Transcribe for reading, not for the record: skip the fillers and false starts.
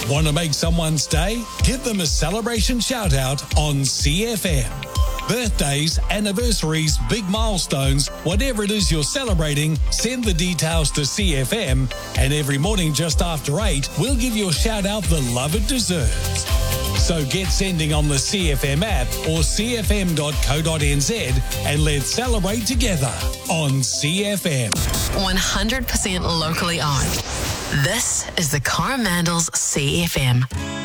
Want to make someone's day? Give them a celebration shout out on CFM. Birthdays, anniversaries, big milestones, whatever it is you're celebrating, send the details to CFM, and every morning just after 8, we'll give your shout out the love it deserves. So get sending on the CFM app or cfm.co.nz and let's celebrate together on CFM. 100% locally owned. This is the Coromandels CFM.